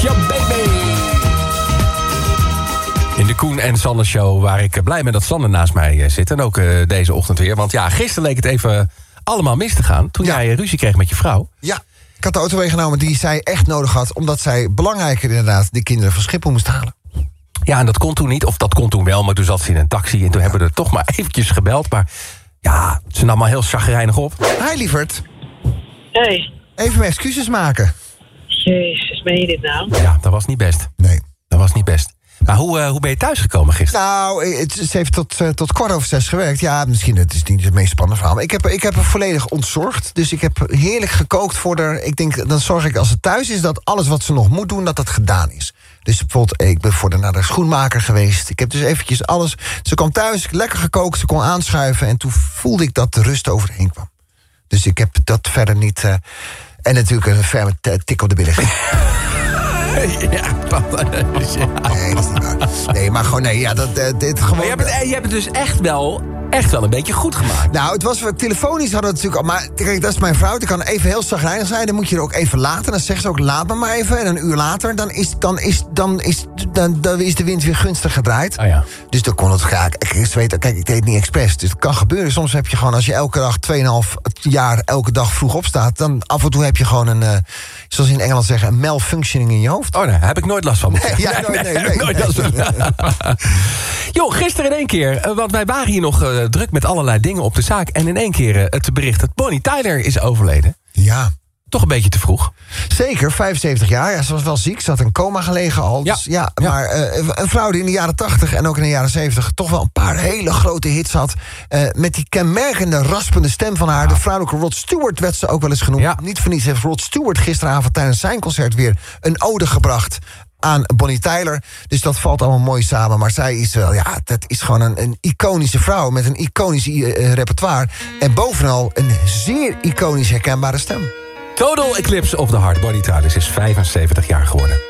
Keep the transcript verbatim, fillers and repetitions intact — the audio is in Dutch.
your baby. In de Koen en Sander show, waar ik blij ben dat Sander naast mij zit. En ook uh, deze ochtend weer. Want ja, gisteren leek het even allemaal mis te gaan. Toen ja. jij ruzie kreeg met je vrouw. Ja, ik had de auto meegenomen die zij echt nodig had. Omdat zij belangrijker inderdaad de kinderen van Schiphol moest halen. Ja, en dat kon toen niet. Of dat kon toen wel, maar toen zat ze in een taxi. En toen ja. hebben we er toch maar eventjes gebeld. Maar ja, ze nam maar heel chagrijnig op. Hi, lieverd. Hey. Even mijn excuses maken. Jezus, meen je dit nou? Ja, dat was niet best. Nee. Dat was niet best. Maar hoe, uh, hoe ben je thuisgekomen gisteren? Nou, het, het heeft tot, uh, tot kwart over zes gewerkt. Ja, misschien het is niet het meest spannende verhaal. Maar ik heb, ik heb haar volledig ontzorgd. Dus ik heb heerlijk gekookt voor haar. Ik denk, dan zorg ik als ze thuis is dat alles wat ze nog moet doen, dat dat gedaan is. Dus bijvoorbeeld, ik ben voor haar naar de schoenmaker geweest. Ik heb dus eventjes alles. Ze kwam thuis, lekker gekookt, ze kon aanschuiven. En toen voelde ik dat de rust overheen kwam. Dus ik heb dat verder niet... Uh, en natuurlijk een ferme tik op de billen. Ja, wat, ja. Nee, dat is niet waar. Nee, maar gewoon, nee, ja, dat, uh, dit gewoon... Maar je hebt, het, je hebt het dus echt wel, echt wel een beetje goed gemaakt. Nou, het was, telefonisch hadden we het natuurlijk al... Maar kijk, dat is mijn vrouw, die kan even heel chagrijnig zijn. Dan moet je er ook even laten. Dan zegt ze ook, laat me maar even. En een uur later, dan is, dan is, dan is, dan, dan is de wind weer gunstig gedraaid. Oh ja. Dus dan kon het graag... Ik weet, kijk, ik deed het niet expres. Dus het kan gebeuren. Soms heb je gewoon, als je elke dag tweeënhalf jaar... elke dag vroeg opstaat, dan af en toe heb je gewoon een... Uh, zoals in Engeland zeggen, een malfunctioning in je hoofd. Oh nee, daar heb ik nooit last van. Nee, ja, nooit, nee, nee, nee, nooit last van. Jo, gisteren in één keer, want wij waren hier nog uh, druk met allerlei dingen op de zaak. En in één keer uh, het bericht dat Bonnie Tyler is overleden. Ja. Toch een beetje te vroeg. Zeker, vijfenzeventig jaar. Ja, ze was wel ziek, ze had in coma gelegen al. Ja. Dus ja, Ja. Maar uh, een vrouw die in de jaren tachtig en ook in de jaren zeventig... toch wel een paar hele grote hits had. Uh, met die kenmerkende, raspende stem van haar. Ja. De vrouwelijke Rod Stewart werd ze ook wel eens genoemd. Ja. Niet voor niets heeft Rod Stewart gisteravond tijdens zijn concert... weer een ode gebracht aan Bonnie Tyler. Dus dat valt allemaal mooi samen. Maar zij is wel, ja, dat is gewoon een, een iconische vrouw... met een iconisch uh, repertoire. En bovenal een zeer iconisch herkenbare stem. Total Eclipse of the Heart. Bonnie Tyler is vijfenzeventig jaar geworden.